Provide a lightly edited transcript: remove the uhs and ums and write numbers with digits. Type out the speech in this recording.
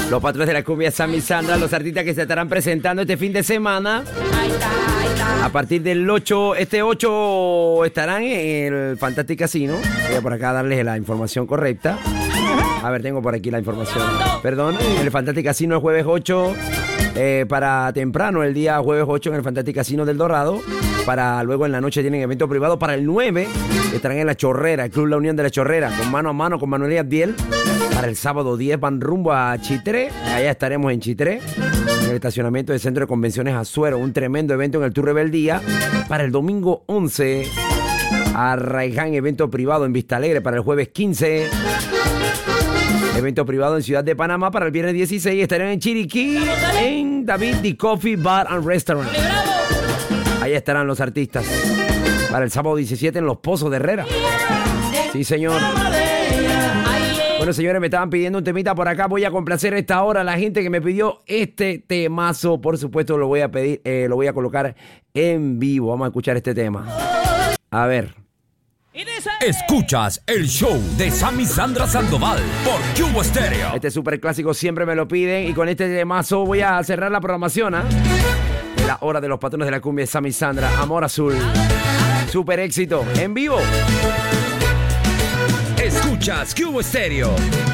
Los patrones de la cumbia Sammy y Sandra, los artistas que se estarán presentando este fin de semana. A partir del 8, este 8 estarán en el Fantastic Casino. Voy a por acá darles la información correcta. A ver, tengo por aquí la información. Perdón, en el Fantastic Casino el jueves 8, para temprano el día jueves 8 en el Fantastic Casino del Dorado. Para luego en la noche tienen evento privado. Para el 9 estarán en La Chorrera, el Club La Unión de La Chorrera, con mano a mano con Manuel y Abdiel. Para el sábado 10 van rumbo a Chitré. Allá estaremos en Chitré, en el estacionamiento del Centro de Convenciones Azuero. Un tremendo evento en el Tour Rebeldía. Para el domingo 11, Arraiján, evento privado en Vista Alegre. Para el jueves 15, evento privado en Ciudad de Panamá. Para el viernes 16 estarán en Chiriquí, en David The Coffee Bar and Restaurant. Ahí estarán los artistas. Para el sábado 17 en Los Pozos de Herrera. Sí, señor. Bueno, señores, me estaban pidiendo un temita por acá. Voy a complacer a esta hora a la gente que me pidió este temazo. Por supuesto, lo voy a pedir, lo voy a colocar en vivo. Vamos a escuchar este tema. A ver. Escuchas el show de Sammy Sandra Sandoval por Cubo Stereo. Este super clásico siempre me lo piden. Y con este temazo voy a cerrar la programación, ¿eh? La hora de los patrones de la cumbia de Sammy Sandra. Amor Azul. Super éxito. En vivo. Escuchas Cubo Stereo.